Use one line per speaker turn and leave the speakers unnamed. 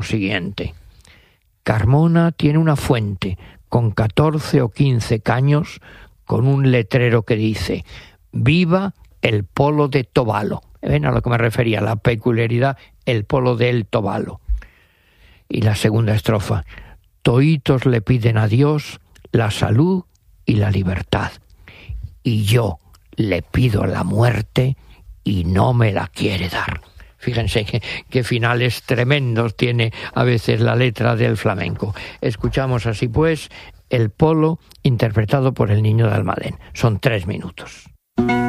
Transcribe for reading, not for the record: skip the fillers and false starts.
siguiente. Carmona tiene una fuente con 14 o 15 caños con un letrero que dice: viva el polo de Tobalo. ¿Ven a lo que me refería? La peculiaridad, el polo del Tobalo. Y la segunda estrofa: toitos le piden a Dios la salud y la libertad, y yo le pido la muerte y no me la quiere dar. Fíjense qué finales tremendos tiene a veces la letra del flamenco. Escuchamos así pues el polo interpretado por el Niño de Almadén. Son 3 minutos.